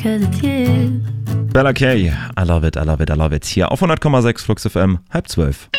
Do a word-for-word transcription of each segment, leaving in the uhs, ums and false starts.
'cause it's you. Bella Kay, I love it, I love it, I love it. Hier auf hundert Komma sechs Flux F M, halb zwölf.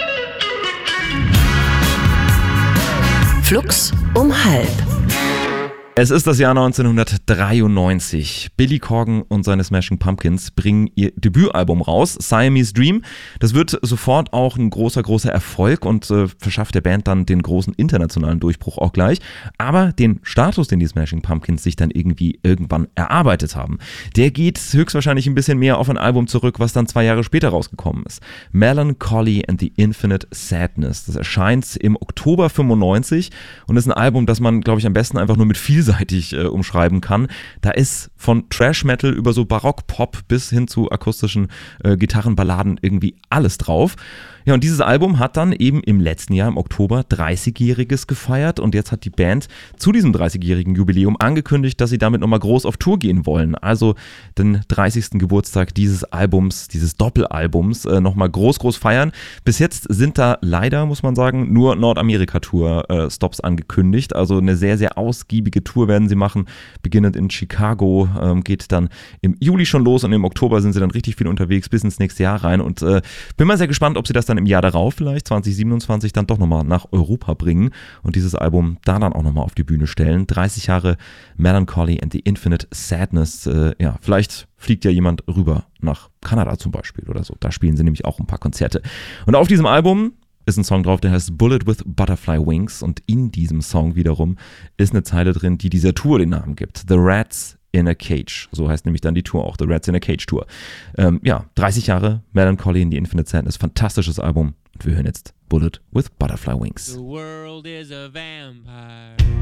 Flux um halb. Es ist das Jahr neunzehnhundertdreiundneunzig. Billy Corgan und seine Smashing Pumpkins bringen ihr Debütalbum raus, Siamese Dream. Das wird sofort auch ein großer, großer Erfolg und äh, verschafft der Band dann den großen internationalen Durchbruch auch gleich. Aber den Status, den die Smashing Pumpkins sich dann irgendwie irgendwann erarbeitet haben, der geht höchstwahrscheinlich ein bisschen mehr auf ein Album zurück, was dann zwei Jahre später rausgekommen ist. Melancholy and the Infinite Sadness. Das erscheint im Oktober fünfundneunzig und ist ein Album, das man, glaube ich, am besten einfach nur mit vielseitig äh, umschreiben kann. Da ist von Trash-Metal über so Barock-Pop bis hin zu akustischen äh, Gitarrenballaden irgendwie alles drauf. Ja, und dieses Album hat dann eben im letzten Jahr, im Oktober, dreißigjähriges gefeiert und jetzt hat die Band zu diesem dreißigjährigen Jubiläum angekündigt, dass sie damit nochmal groß auf Tour gehen wollen. Also den dreißigsten Geburtstag dieses Albums, dieses Doppelalbums äh, nochmal groß, groß feiern. Bis jetzt sind da leider, muss man sagen, nur Nordamerika-Tour-Stops äh, angekündigt. Also eine sehr, sehr ausgiebige Tour werden sie machen, beginnend in Chicago, ähm, geht dann im Juli schon los und im Oktober sind sie dann richtig viel unterwegs bis ins nächste Jahr rein und äh, bin mal sehr gespannt, ob sie das dann im Jahr darauf vielleicht, zwanzig siebenundzwanzig, dann doch nochmal nach Europa bringen und dieses Album da dann auch nochmal auf die Bühne stellen. dreißig Jahre Melancholy and the Infinite Sadness. Äh, ja, vielleicht fliegt ja jemand rüber nach Kanada zum Beispiel oder so. Da spielen sie nämlich auch ein paar Konzerte. Und auf diesem Album ist ein Song drauf, der heißt Bullet with Butterfly Wings und in diesem Song wiederum ist eine Zeile drin, die dieser Tour den Namen gibt. The Rats in a Cage. So heißt nämlich dann die Tour auch, The Rats in a Cage Tour. Ähm, ja, dreißig Jahre Melancholy in the Infinite Sadness, fantastisches Album und wir hören jetzt Bullet with Butterfly Wings. The world is a vampire.